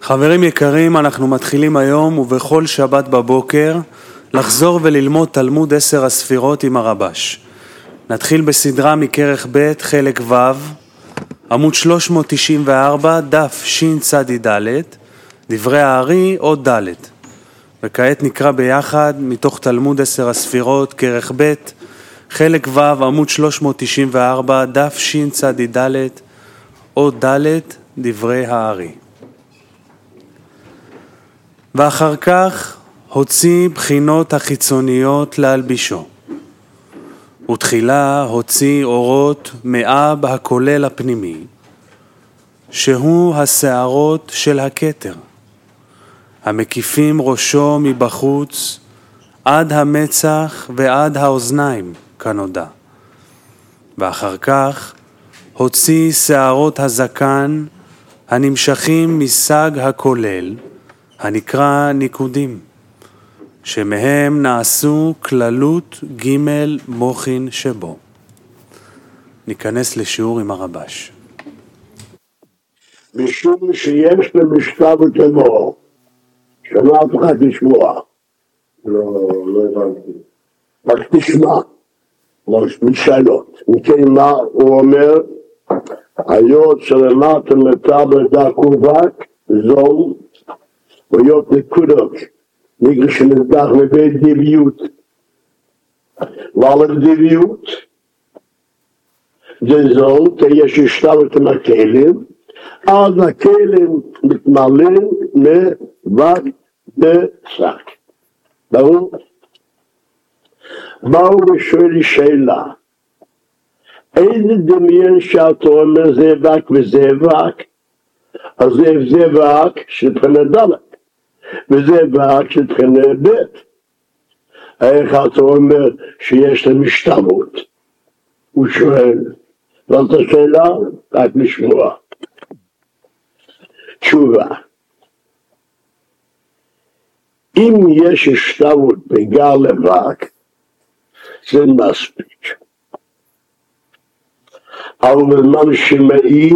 חברים יקרים, אנחנו מתחילים היום ובכל שבת בבוקר לחזור וללמוד תלמוד 10 הספירות עם הרבש. נתחיל בסדרה מכרך ב' חלק ו', עמוד 394, דף שצ"ד, דברי הארי עוד ד'. וכעת נקרא ביחד מתוך תלמוד 10 הספירות, כרך ב' חלק ו', עמוד 394, דף שצ"ד, עוד ד', דברי הארי. ואחר כך הוציא בחינות החיצוניות להלבישו. ותחילה הוציא אורות מאב הכולל הפנימי, שהוא השערות של הכתר, המקיפים ראשו מבחוץ עד המצח ועד האוזניים כנודע. ואחר כך הוציא שערות הזקן הנמשכים מסג הכולל, הנקרא ניקודים, שמהם נעשו כללות ג' מוחין שבו. ניכנס לשיעור עם הרבש. משום שיש למשכב כמו, שמעת לך תשמוע. לא הבנתי. רק תשמע. משאלות. מכן מה הוא אומר? היות שלמטה מטבל דקובק, זול, ויות נקודות, נגר שנדח מבית דביות. ועל הדביות, זה זול, יש השתלת עם הכלים, אז הכלים מתמלאים מבד בשק. ברור? באו ושואל שאלה, איזה דמיין שאתה אומר זה וק וזה וק? אז זה וק שבחינה ד' וזה וק שבחינה ב'. איך אתה אומר שיש להם השתלמות? הוא שואל, זאת השאלה? רק לשמוע. תשובה, אם יש השתלמות בגלל לבק, זה מספיק. אבל בזמן שמאיר,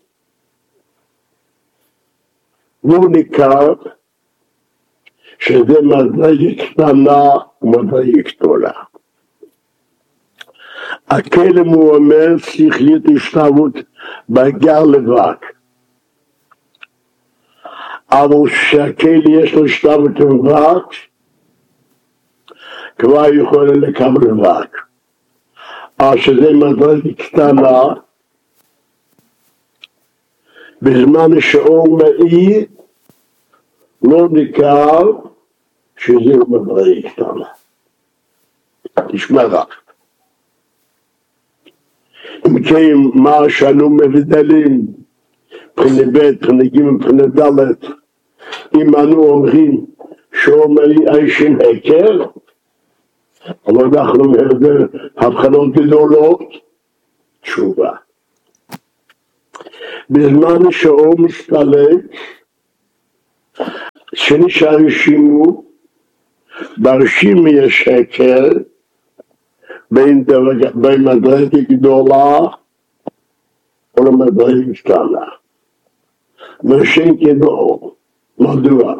לא ניכר שזה מדרגה קטנה ומדרגה גדולה. הכלם הוא אומר שכלית השתלמות בגלל לבק. אבל שהכלי יש לו השתלמות לבק, כבר יכול לקבל לבק. שזה מדרגה קטנה, בזמן שאור מאיר, לא ניכר שזה מדרגה קטנה. תשמע רק. אם כן, מה שאנו מבדלים, מבחינה ב', מבחינה ג', מבחינה ד', אם אנו אומרים שאור מאיר אישין הכר, אבל אנחנו מהבדל הבחנות גדולות, תשובה. בזמן שאור מסתלק, שנשאר רשימו, ברשימו יש הכר, בין מדרגה גדולה או למדרגה קטנה. ושן כדאו, מדוע?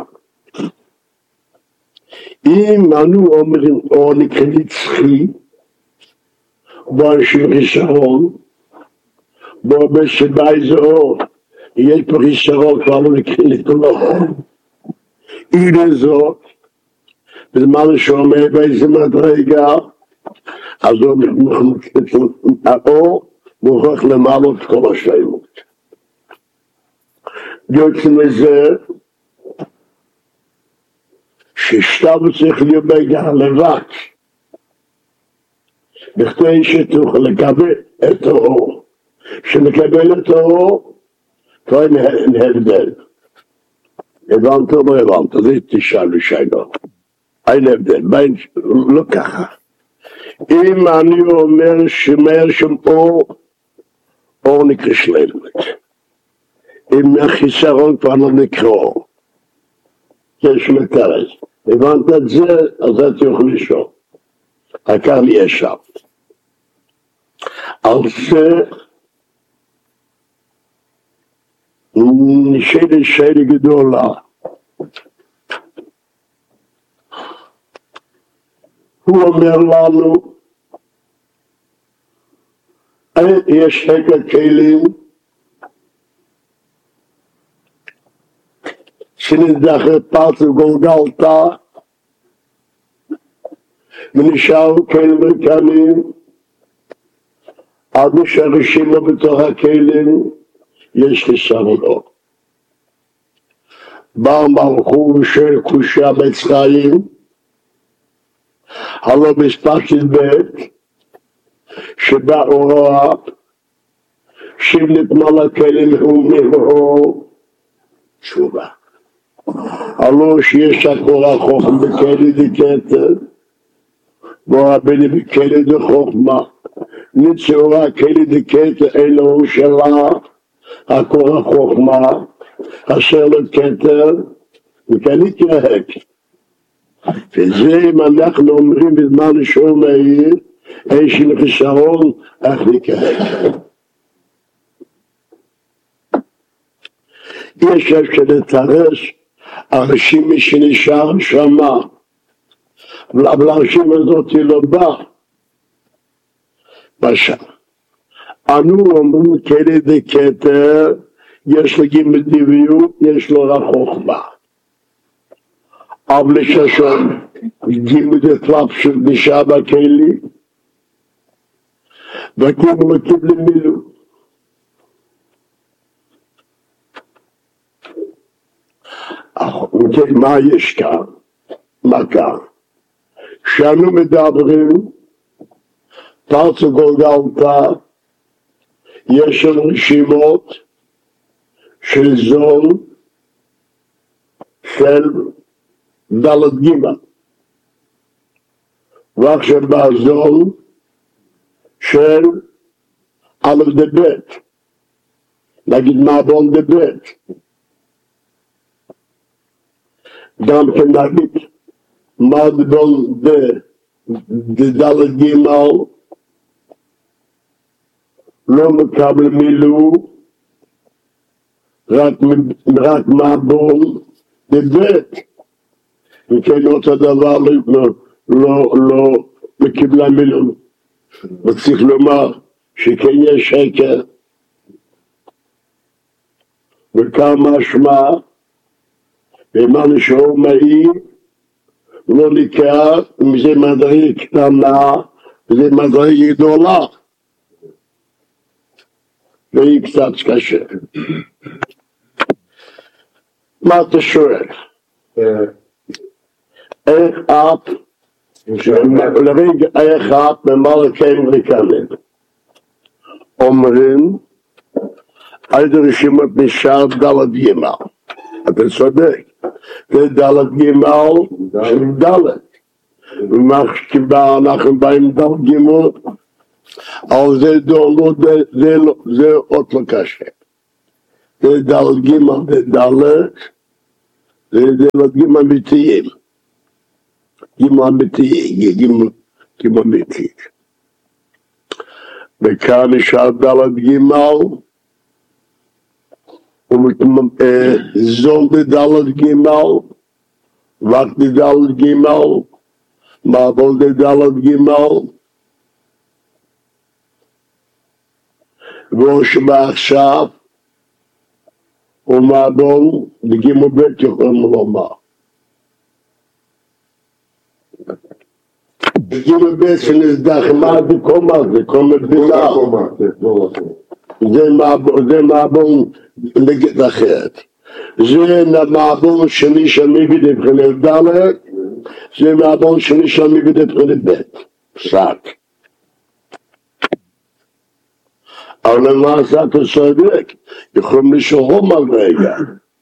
אם אנו אומרים או נקרא נצחי, בו אנשים חיסרון, בו בשבי זה אור, יש פה חיסרון כבר לא נקרא לתולו. הנה זאת, בזמן שאומר באיזה מדרגה, אז האור מוכרח למעלות את כל השלמות. יוצא מזה, ששתלמות צריך להיות בגלל לבק, בכדי שתוכל לקבל את האור. כשנקבל את האור, כבר נהבדל. הבנת או לא הבנת? זה תשאל ושאלה. אין הבדל, לא ככה. אם אני אומר שמאיר שם אור נקרא שלמות. אם החיסרון כבר לא נקרא אור. יש מתרס. הבנת את זה, אז אתה יכול לשאול. העיקר לי ישב. על זה נשאלת שאלה גדולה. הוא אומר לנו, יש רגע כלים שנדחת פרץ וגולגלתה ונשארו כלים ריקנים עד שהרשימה בתוך הכלים יש חיסרונות. בא מלכו של קושיה מצרים הלא מספר של בית שבא אורה שנתמלא כלים ומהו תשובה. הלא שיש הכל החוכם בכלי דקטר ורבני בכלי דחוכמה נצורה כלי דקטר אלוהו שלה הכל החוכמה אשר לכתר וכן יתרהק. וזה אם אנחנו אומרים בזמן שהוא מהיר יש עם חיסרון איך נקרק. יש אפשר לתרס אנשים שנשאר שמה אבל האנשים הזאת לא בא בשם. אנו אומרים כלי דקטר יש לו גימל דביות, יש לו רק חוכמה. אבל לששון גימל דפלאפ של נשאר בכלי וגימל קיבל מילוא. מה יש כאן? מה כאן? כשאנו מדברים פרץ וגולגלתה יש שם רשימות של זול של דלת גימל ועכשיו בזול של א' דבית נגיד מעבון דבית גם כן נגיד מעבון דלת גימל לא מקבל מילוא רק מעבון דבית וכן אותו דבר לא קיבלה מילוא. וצריך לומר שכן יש שקר וכמה משמע ומה נשאר מהיר לא נקרא אם זה מדרגה קטנה וזה מדרגה גדולה והיא קצת קשה. מה אתה שואל? איך את לרגע איך את במלכים ריקנים אומרים איזה רשימות נשאר דלת גימל. אתה צודק, זה דלת גימל של דלת ומה שקיבל אנחנו באים דלת גימל אבל זה עוד לא קשה. זה דלת גימל זה דלת זה דלת גימל אמיתיים גימל אמיתיים גימל אמיתית וכאן נשאר דלת גימל זול דלת גימל רק דלת גימל מעבול דלת גימל ואוש מעכשיו ומעבול בגימל בית יכולים לומר בגימל בית שנסדחמה בקומה זה קומה בילה זה מעבול נגד אחרת זה מעבול שני שמי בדבחינת דלת זה מעבול שני שמי בדבחינת בית פסק אבל למעשה אתה צודק יכולים לשאול על רגע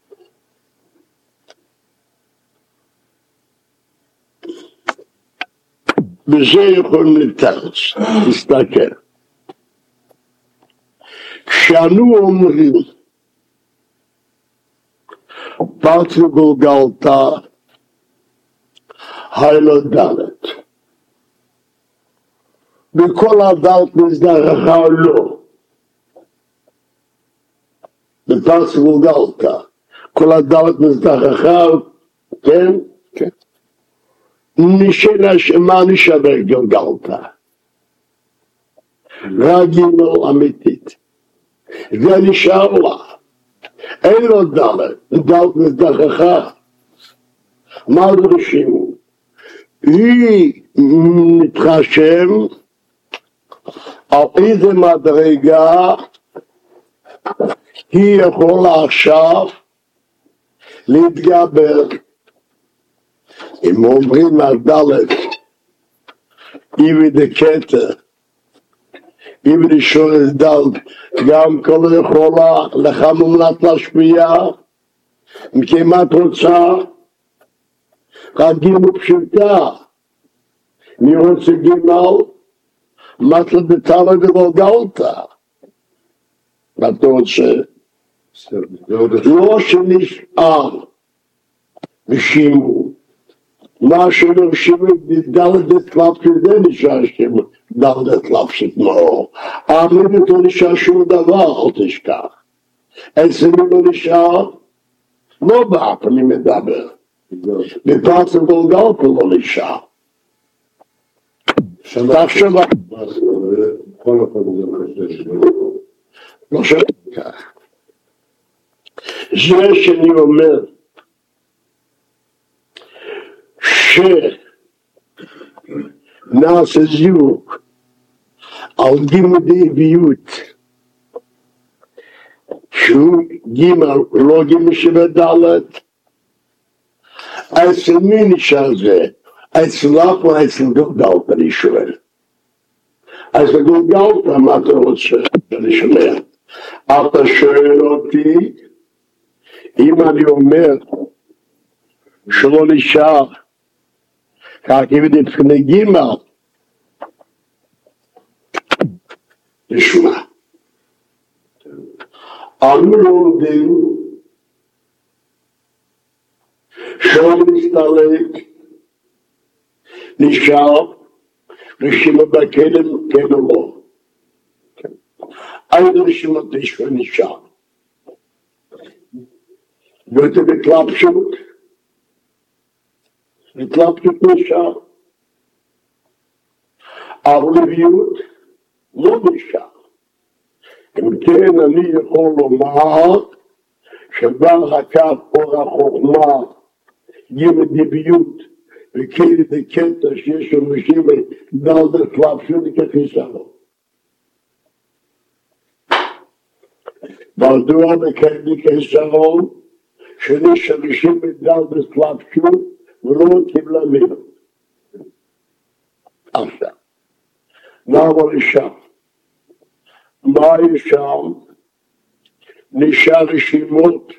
בזה יכולים לתרץ תסתכל כשאנו אומרים פרץ וגולגלתה היילו דלת וכל הדלת נזדרחה לא בפרס גולגלתא, כל הדלת מזדחכיו, כן? כן. מה נשבר גולגלתא? רגינו אמיתית. זה נשאר לה. אין לו דלת מזדחכה. מה דורשים? היא מתחשם על איזה מדרגה היא יכולה עכשיו להתגבר. אם אומרים על דלת, איבי דקטר, איבי דשורס דלת, גם כל יכולה לך מומלט להשפיע, אם כמעט רוצה, רק גימו פשוטה, מי רוצה גימל, מטלה דתלה דגולגלתא. מה אתה רוצה? לא שנשאר ושימו, מה שנרשימו דלת דתלפשת, זה נשאר שימו דלת דתלפשת מאור. האמינות לא נשאר שום דבר, אל תשכח. אצלנו לא נשאר, לא באף אני מדבר. בפרס גולגלתא לא נשאר. תחשב לא שואל כך. זה שאני אומר שנעשה זיווג על גימדי עביות שהוא גימל לא גימל שבדלת, אצל מי נשאר זה? אצלך או אצל גולגלתא אני שואל. אצל גולגלתא מה אתה רוצה? אני שומע. אתה שואל אותי אם אני אומר שלא נשאר כך אם נתפני גימל, נשמע. אנו לומדים שלא מסתלק נשאר רשימה בכלם כן או לא. איזה רשימה נשאר. ואתה בתלבשות נשאר. אבל לביאות לא נשאר. אם כן אני יכול לומר שבא הקו אור החוכמה גימל דביות וכאלה דקטע שיש אנשים דלת התלבשות כחיסרון. מדוע בכאלה כחיסרון שיש אנשים דלת התלבשות ולא קיבלה מילות. עכשיו, נעבור לשם. מה יש שם? נשאר רשימות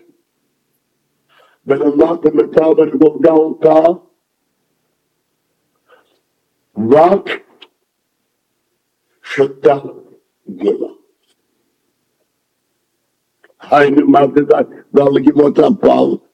ולמדת מטר גולגלתא רק שתה גימה. היינו מה זה דל גימות הפעל